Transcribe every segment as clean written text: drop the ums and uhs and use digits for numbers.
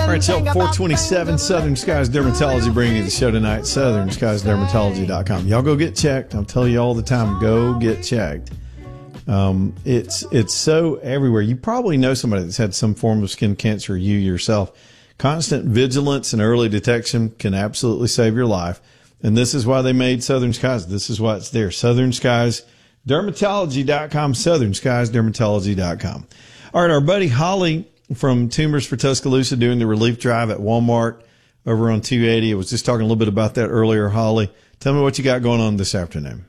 All right, y'all, 427 Southern Skies Dermatology bringing you the show tonight, southernskiesdermatology.com. Y'all go get checked. I'll tell you all the time, go get checked. It's so everywhere. You probably know somebody that's had some form of skin cancer, you yourself. Constant vigilance and early detection can absolutely save your life. And this is why they made Southern Skies. This is why it's there. SouthernSkiesDermatology.com, SouthernSkiesDermatology.com. All right, our buddy Holly from Tumors for Tuscaloosa doing the relief drive at Walmart over on 280. I was just talking a little bit about that earlier. Holly, tell me what you got going on this afternoon.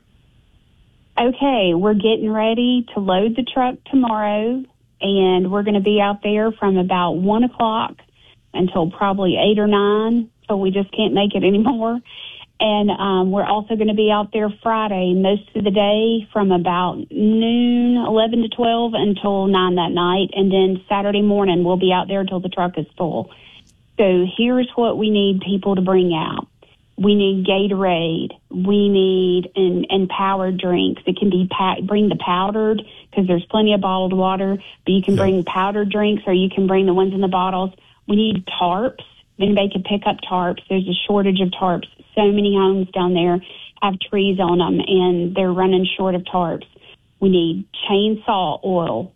Okay, we're getting ready to load the truck tomorrow, and we're going to be out there from about 1 o'clock until probably 8 or 9, so we just can't make it anymore. And we're also going to be out there Friday most of the day from about noon, 11 to 12 until 9 that night. And then Saturday morning, we'll be out there until the truck is full. So here's what we need people to bring out. We need Gatorade. We need and powered drinks. It can be bring the powdered, because there's plenty of bottled water, but you can bring powdered drinks, or you can bring the ones in the bottles. We need tarps. If anybody could pick up tarps, there's a shortage of tarps. So many homes down there have trees on them, and they're running short of tarps. We need chainsaw oil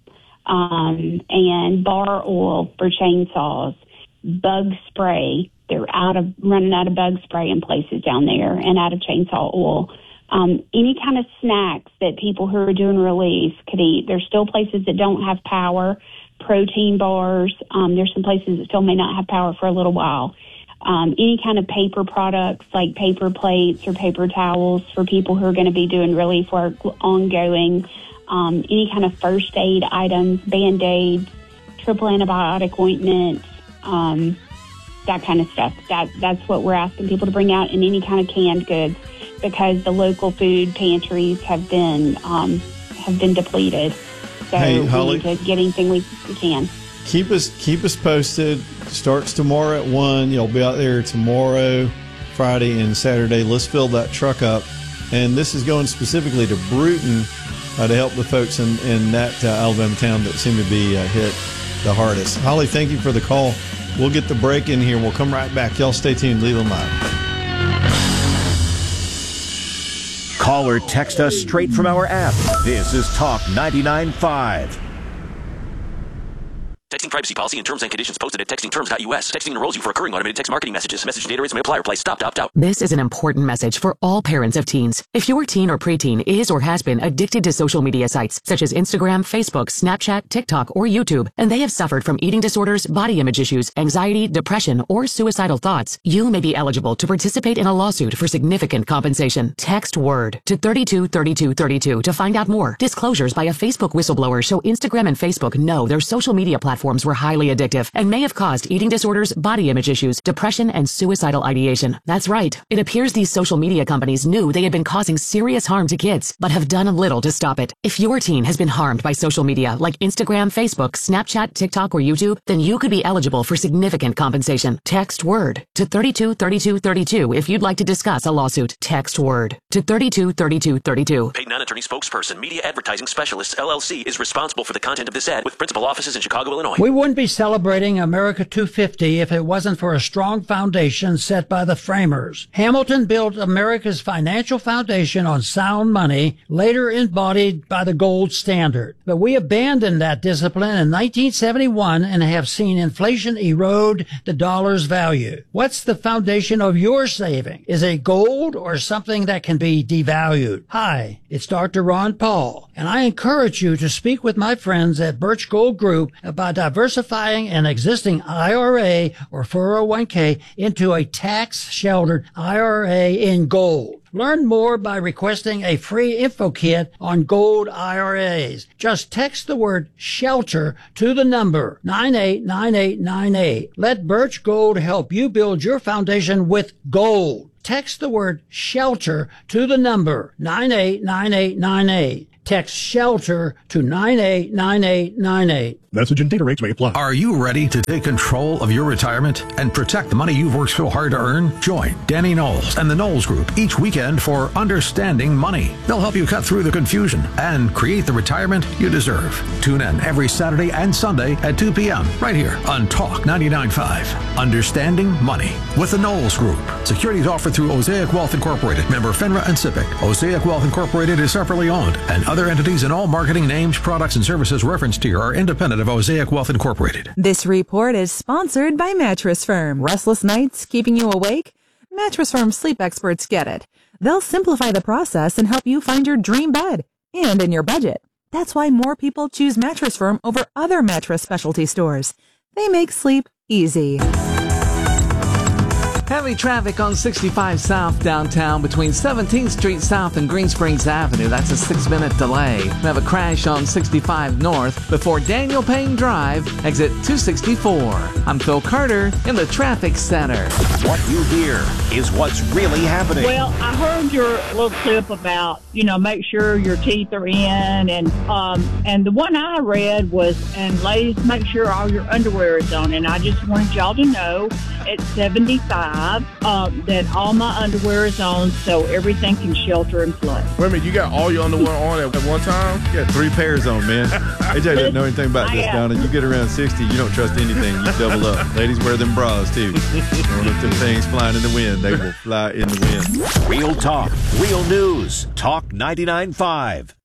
and bar oil for chainsaws, bug spray. They're running out of bug spray in places down there, and out of chainsaw oil. Any kind of snacks that people who are doing relief could eat. There's still places that don't have power. Protein bars. There's some places that still may not have power for a little while. Any kind of paper products like paper plates or paper towels for people who are going to be doing relief work ongoing. Any kind of first aid items, Band-Aids, triple antibiotic ointment, that kind of stuff. That's what we're asking people to bring out, and any kind of canned goods, because the local food pantries have been depleted. So hey, Holly, we need to get anything we can. Keep us posted. Starts tomorrow at 1. You'll be out there tomorrow, Friday, and Saturday. Let's fill that truck up. And this is going specifically to Bruton to help the folks in that Alabama town that seem to be hit the hardest. Holly, thank you for the call. We'll get the break in here. We'll come right back. Y'all stay tuned. Leland Live. Call or text us straight from our app. This is Talk 99.5. Texting privacy policy and terms and conditions posted at textingterms.us. Texting enrolls you for recurring automated text marketing messages. Message data rates may apply. Reply stop to opt out. This is an important message for all parents of teens. If your teen or preteen is or has been addicted to social media sites such as Instagram, Facebook, Snapchat, TikTok, or YouTube, and they have suffered from eating disorders, body image issues, anxiety, depression, or suicidal thoughts, you may be eligible to participate in a lawsuit for significant compensation. Text WORD to 323232 to find out more. Disclosures by a Facebook whistleblower show Instagram and Facebook know their social media platforms were highly addictive and may have caused eating disorders, body image issues, depression, and suicidal ideation. That's right. It appears these social media companies knew they had been causing serious harm to kids, but have done little to stop it. If your teen has been harmed by social media like Instagram, Facebook, Snapchat, TikTok, or YouTube, then you could be eligible for significant compensation. Text WORD to 323232 if you'd like to discuss a lawsuit. Text WORD to 323232. Paid non-attorney spokesperson, Media Advertising Specialists, LLC, is responsible for the content of this ad with principal offices in Chicago, Illinois. We wouldn't be celebrating America 250 if it wasn't for a strong foundation set by the framers. Hamilton built America's financial foundation on sound money, later embodied by the gold standard. But we abandoned that discipline in 1971 and have seen inflation erode the dollar's value. What's the foundation of your saving? Is it gold or something that can be devalued? Hi, it's Dr. Ron Paul, and I encourage you to speak with my friends at Birch Gold Group about diversifying an existing IRA or 401k into a tax-sheltered IRA in gold. Learn more by requesting a free info kit on gold IRAs. Just text the word SHELTER to the number 989898. Let Birch Gold help you build your foundation with gold. Text the word SHELTER to the number 989898. Text SHELTER to 989898. Message and data rates may apply. Are you ready to take control of your retirement and protect the money you've worked so hard to earn? Join Danny Knowles and the Knowles Group each weekend for Understanding Money. They'll help you cut through the confusion and create the retirement you deserve. Tune in every Saturday and Sunday at 2 p.m. right here on Talk 99.5. Understanding Money with the Knowles Group. Securities offered through Osaic Wealth Incorporated, member FINRA and SIPC. Osaic Wealth Incorporated is separately owned, and other entities and all marketing names, products, and services referenced here are independent of Osaic Wealth Incorporated. This report is sponsored by Mattress Firm. Restless nights keeping you awake? Mattress Firm sleep experts get it. They'll simplify the process and help you find your dream bed and in your budget. That's why more people choose Mattress Firm over other mattress specialty stores. They make sleep easy. Heavy traffic on 65 South downtown between 17th Street South and Green Springs Avenue. That's a 6-minute delay. We have a crash on 65 North before Daniel Payne Drive, exit 264. I'm Phil Carter in the Traffic Center. What you hear is what's really happening. Well, I heard your little clip about, make sure your teeth are in, and the one I read was, and ladies, make sure all your underwear is on. And I just wanted y'all to know at 75 that all my underwear is on, so everything can shelter in place. Wait a minute, you got all your underwear on at one time? You got 3 pairs on, man. AJ doesn't know anything about this, Donna. You get around 60, you don't trust anything. You double up. Ladies wear them bras, too. Don't let them things flying in the wind. They will fly in the wind. Real talk, real news. Talk 99.5.